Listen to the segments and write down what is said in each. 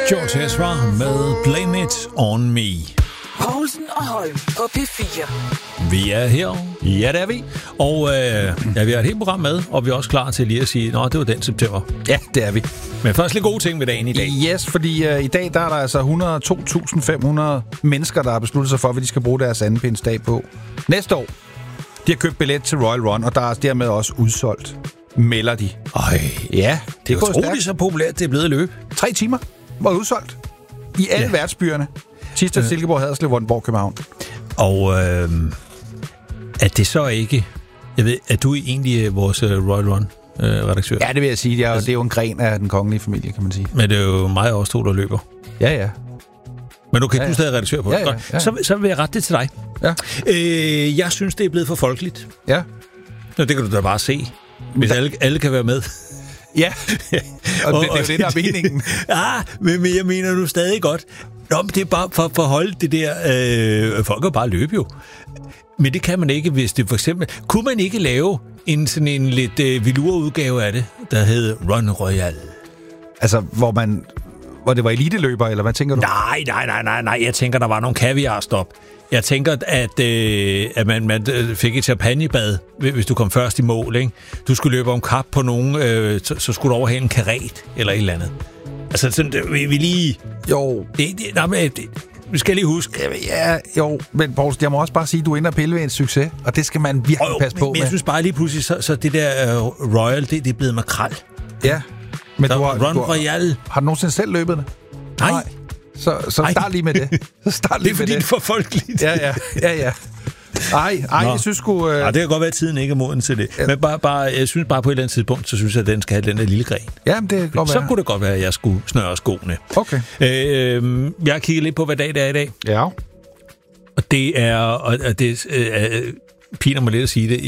George Ezra med Blame It On Me. Poulsen og Holm på P4. Vi er her. Ja, det er vi. Og vi har et helt program med, og vi er også klar til lige at sige, nå, det var den september. Ja, det er vi. Men først lidt gode ting ved dagen i dag. Yes, fordi i dag der er der altså 102.500 mennesker, der har besluttet sig for, hvad de skal bruge deres andenpindsdag på. Næste år, de har købt billet til Royal Run, og der er dermed også udsolgt, melder de. Ja, det er utroligt så populært, det er blevet at løbe. 3 timer var udsolgt i alle værtsbyerne. Sidste Silkeborg, Haderslev, Vordingborg, København. Og er det så ikke... Jeg ved, er du egentlig vores Royal Run-redaktør? Ja, det vil jeg sige. Det er jo en gren af den kongelige familie, kan man sige. Men det er jo mig og os to, der løber. Ja. Men okay, du er stadig redaktør på det. Ja. Så vil jeg rette det til dig. Ja. Jeg synes, det er blevet for folkeligt. Ja. Nå, det kan du da bare se. Hvis alle kan være med. Ja, og det er jo det, der er meningen. Men jeg mener nu stadig godt. Nå, men det er bare for at holde det der... folk kan bare løbe jo. Men det kan man ikke, hvis det for eksempel... Kunne man ikke lave sådan en lidt velure-udgave af det, der hed Run Royal? Altså, hvor det var eliteløber, eller hvad tænker du? Nej. Jeg tænker, der var nogle kaviarstop. Jeg tænker, at man fik et champagnebad, hvis du kom først i mål, ikke? Du skulle løbe om kap på nogen, så skulle du overhale en karet eller et eller andet. Altså, sådan, vi lige... Jo. Vi skal lige huske. Ja, jo. Men Poulsen, jeg må også bare sige, at du er inde og pille ved en succes, og det skal man virkelig passe på med. Men jeg synes bare lige pludselig, så det der Royal, det er blevet makrel. Ja. Men Run Royal. Har du nogensinde selv løbet det? Nej. Så start lige med det. Det er fordi, det er for folkeligt. Ja. Ej, jeg synes sgu... Det kan godt være, at tiden ikke er moden til det. Ja. Men bare, jeg synes bare på et eller andet tidspunkt, så synes jeg, at den skal have den der lille gren. Jamen, det kan godt være. Så kunne det godt være, at jeg skulle snøre skoene. Okay. Jeg har kigget lidt på, hvad dag det er i dag. Ja. Og det er... Og det piner mig lidt at sige det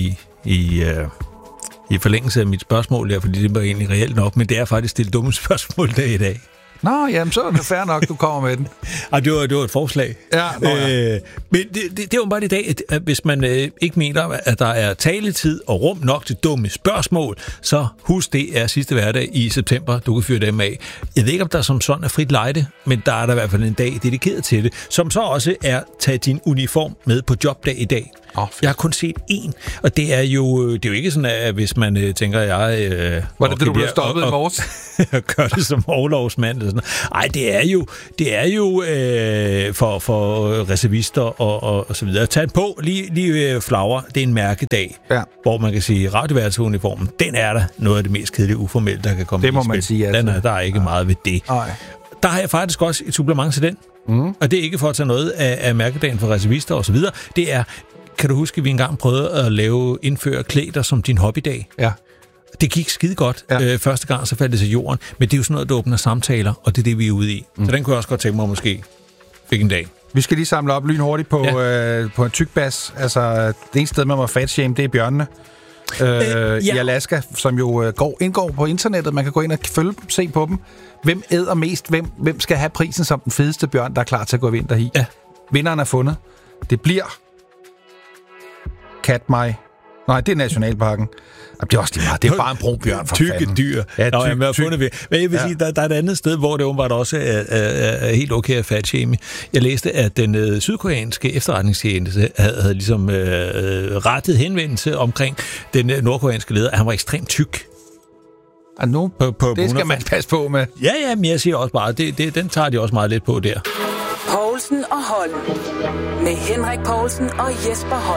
i forlængelse af mit spørgsmål her, fordi det var egentlig reelt nok, men det er faktisk det dumme spørgsmål der i dag. Nå, jamen, så er det fair nok, du kommer med den. Det var et forslag. Ja. Men det er jo bare i dag, at hvis man ikke mener, at der er taletid og rum nok til dumme spørgsmål, så husk, det er sidste hverdag i september, du kan fyre dem af. Jeg ved ikke, om der som sådan er frit lejde, men der er der i hvert fald en dag dedikeret til det, som så også er tage din uniform med på jobdag i dag. Jeg har kun set én, og det er jo ikke sådan, at hvis man tænker, var det du blev stoppet i morges? Og gør det som overlovsmand. Nej, det er jo for reservister og så videre. Tag på lige flagre. Det er en mærkedag, hvor man kan sige, radioværelsesuniformen, den er der noget af det mest kedelige uformelle, der kan komme. Det må man sige. Altså. Der er ikke meget ved det. Nej. Der har jeg faktisk også et supplement til den. Og det er ikke for at tage noget af mærkedagen for reservister og så videre. Det er, kan du huske, at vi engang prøvede at indføre klæder som din hobbydag? Ja. Det gik skide godt. Ja. Første gang, så faldt det til jorden. Men det er jo sådan noget, der åbner samtaler, og det er det, vi er ude i. Så den kunne jeg også godt tænke mig, måske fik en dag. Vi skal lige samle op lynhurtigt på en tyk-bas. Altså, det eneste sted, man må fatshame, det er bjørnene. I Alaska, som jo indgår på internettet. Man kan gå ind og se på dem. Hvem æder mest? Hvem skal have prisen som den fedeste bjørn, der er klar til at gå vinter i? Ja. Vinderen er fundet. Det bliver Katmai. Nej, det er Nationalparken. Det er også lige meget. Det er bare en brunbjørn for tykke fanden. Dyr. Ja, Men jeg vil sige, der er et andet sted, hvor det åbenbart også er helt okay at fatshame. Jeg læste, at den sydkoreanske efterretningstjeneste havde ligesom rettet henvendelse omkring den nordkoreanske leder, at han var ekstremt tyk. Det skal man passe på med. Ja, men jeg siger også bare, den tager de også meget lidt på der. Poulsen og Holm. Med Henrik Poulsen og Jesper Holm.